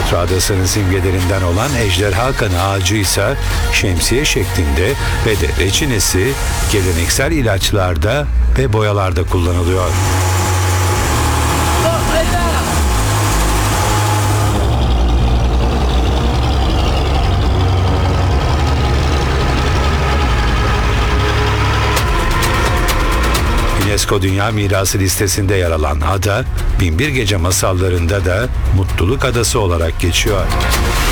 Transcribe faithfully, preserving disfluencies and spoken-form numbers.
Kleopatra Adası'nın simgelerinden olan ejderha kanı ağacı ise şemsiye şeklinde ve de reçinesi geleneksel ilaçlarda ve boyalarda kullanılıyor. UNESCO Dünya Mirası listesinde yer alan ada, Binbir Gece masallarında da Mutluluk Adası olarak geçiyor.